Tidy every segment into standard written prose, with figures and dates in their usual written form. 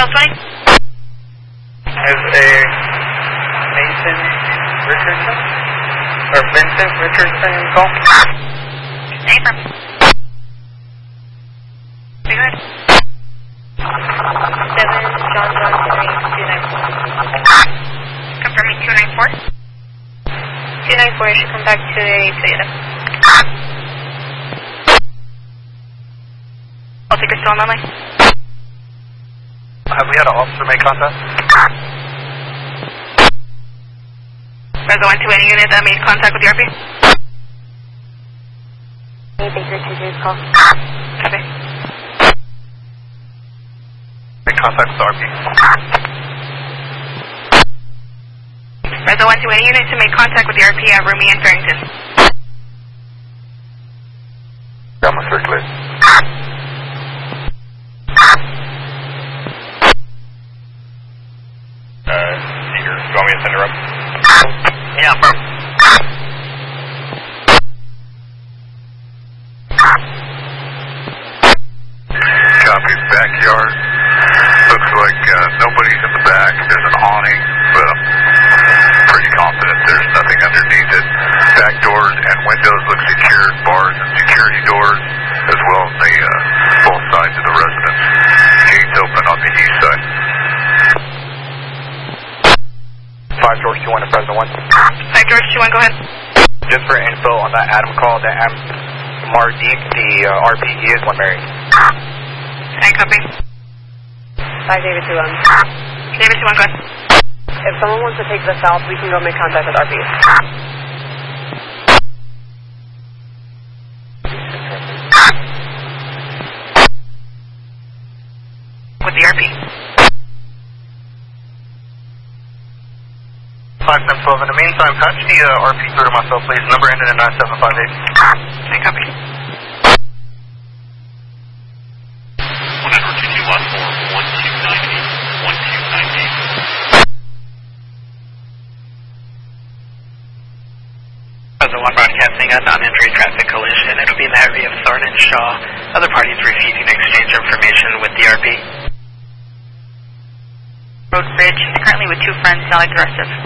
South 20. As a Mason Richardson? Or Vincent Richardson call? Affirm. Be good. 7 John 294. Confirming 294. 294, you should come back to a Toyota. I'll take a storm on my. Have we had an officer make contact? There's a 128 unit that made contact with the RP. Baker 2 call. Copy. Make contact with the RP. There's a 128 unit to make contact with the RP at Rumi and Farrington. Gamma circulate. Seeger, you want me to send her up? Yeah, bro. Copy. Backyard. Looks like nobody's in the back. There's an awning, but I'm pretty confident there's nothing underneath it. Back doors and windows look secured. Bars and security doors, as well as the both sides of the residence. Gates open on the east side. 5 George 21 to President 1. 5 George 21, go ahead. Just for info on that Adam call, that Mardeep, the RPE is one Mary. And copy. 5 David 21. David 21, go ahead. If someone wants to take the south, we can go make contact with RP. With the RP. 5712. In the meantime, patch the RP through to myself, please. Number ended in 9758. And copy. 122 on form 1298. 1298. President 1 broadcasting a non-entry traffic collision. It'll be in the area of Thorn and Shaw. Other parties refusing to exchange information with the RP. Road Bridge, currently with 2 friends, now like the rest of.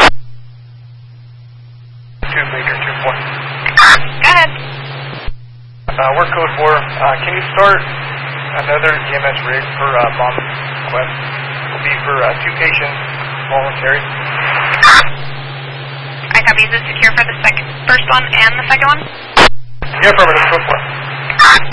2 Baker 2-4. Go ahead. We're code 4. Can you start another EMS rig for bomb request? Will be for 2 patients, voluntary. I copy. Is this secure for the first one and the second one? Yeah, affirmative, code 4.